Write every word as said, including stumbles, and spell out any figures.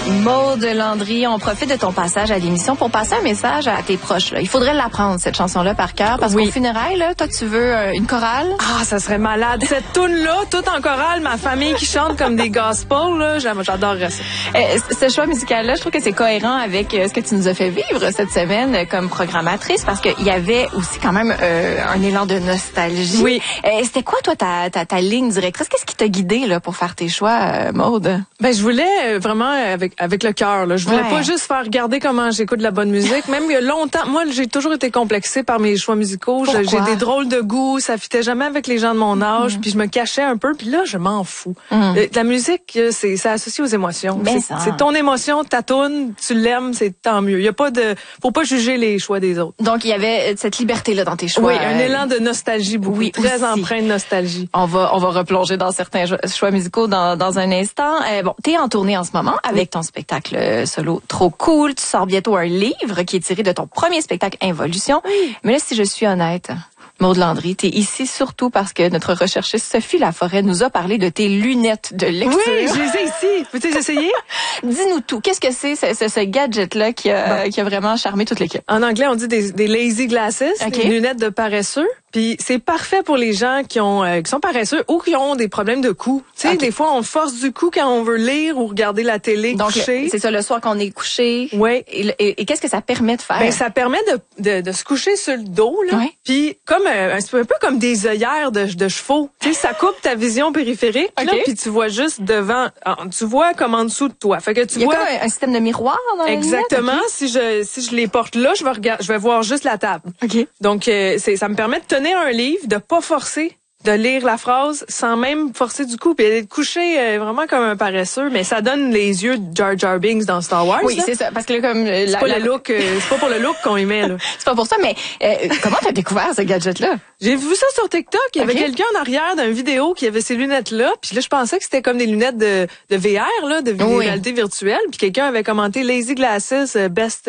Maud Landry, on profite de ton passage à l'émission pour passer un message à tes proches. Là. Il faudrait l'apprendre, cette chanson-là, par cœur, parce oui. qu'au funérail, là, toi, tu veux euh, une chorale? Ah, ça serait malade. Cette toune-là, tout en chorale, ma famille qui chante comme des gospels, là, j'adorerais ça. Euh, ce choix musical-là, je trouve que c'est cohérent avec euh, ce que tu nous as fait vivre cette semaine euh, comme programmatrice, parce qu'il y avait aussi quand même euh, un élan de nostalgie. Oui. Euh, C'était quoi, toi, ta, ta, ta ligne directrice? Qu'est-ce qui t'a guidé là, pour faire tes choix, euh, Maud? Ben, je voulais vraiment avec avec le cœur, là. Je voulais Ouais. pas juste faire regarder comment j'écoute de la bonne musique. Même il y a longtemps, moi, j'ai toujours été complexée par mes choix musicaux. Pourquoi? J'ai des drôles de goût, ça fitait jamais avec les gens de mon âge, Mm. puis je me cachais un peu, puis là, je m'en fous. Mm. Euh, La musique, c'est c'est associé aux émotions. Ben C'est ça. c'est ton émotion, ta toune, tu l'aimes, c'est tant mieux. Il y a pas de faut pas juger les choix des autres. Donc, il y avait cette liberté-là dans tes choix. Oui, un euh, élan de nostalgie, beaucoup, oui, très aussi. empreint de nostalgie. On va, on va replonger dans certains jo- choix musicaux dans, dans un instant. Euh, bon, t'es en tournée en ce moment avec ton spectacle euh, solo Trop Cool. Tu sors bientôt un livre qui est tiré de ton premier spectacle Involution. Oui. Mais là, si je suis honnête, Maud Landry, t'es ici surtout parce que notre recherchiste Sophie Laforêt nous a parlé de tes lunettes de lecture. Oui, je les ai ici. Peux-tu les essayer? Dis-nous tout. Qu'est-ce que c'est ce, ce, ce gadget-là qui a, Bon. qui a vraiment charmé toute l'équipe? En anglais, on dit des, des lazy glasses, OK. des lunettes de paresseux. Puis c'est parfait pour les gens qui ont euh, qui sont paresseux ou qui ont des problèmes de cou. Tu sais, OK. des fois on force du cou quand on veut lire ou regarder la télé Donc, couché. c'est ça, le soir qu'on est couché. Oui. Et, le- et, et qu'est-ce que ça permet de faire? Ben ça permet de, de de se coucher sur le dos là. Ouais. Puis comme euh, un, un peu comme des œillères de, de chevaux. Tu sais, ça coupe ta vision périphérique là, OK. puis tu vois juste devant, ah, tu vois comme en dessous de toi. Fait que tu Il y a vois comme un, un système de miroir dans les exactement. lunettes, Si je si je les porte là, je vais regarder, je vais voir juste la table. OK? OK. Donc, euh, c'est, ça me permet de tenir un livre, de pas forcer, de lire la phrase sans même forcer du coup, puis d'être couché euh, vraiment comme un paresseux, mais ça donne les yeux de Jar Jar Binks dans Star Wars. Oui, là. c'est ça. Parce que là, comme euh, C'est la- pas la- le look, euh, c'est pas pour le look qu'on y met là. c'est pas pour ça, mais euh, comment t'as découvert ce gadget-là? J'ai vu ça sur TikTok. Il y avait Ok. quelqu'un en arrière d'une vidéo qui avait ces lunettes-là. Puis là, je pensais que c'était comme des lunettes de, de V R, là, de Oui. réalité virtuelle. Puis quelqu'un avait commenté Lazy Glasses, euh, best